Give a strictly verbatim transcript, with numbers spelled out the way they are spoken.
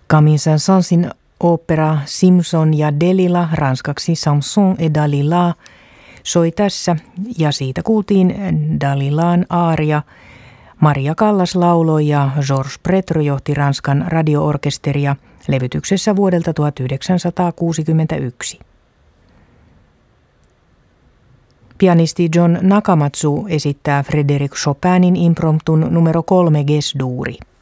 Camille Saint-Saënsin opera Simson ja Delila, ranskaksi Samson et Dalila, soi tässä ja siitä kuultiin Dalilaan aaria. Maria Callas lauloi ja Georges Prétre johti Ranskan radio-orkesteria levytyksessä vuodelta tuhatyhdeksänsataakuusikymmentäyksi. Pianisti John Nakamatsu esittää Frédéric Chopinin impromptun numero kolme Ges-duuri.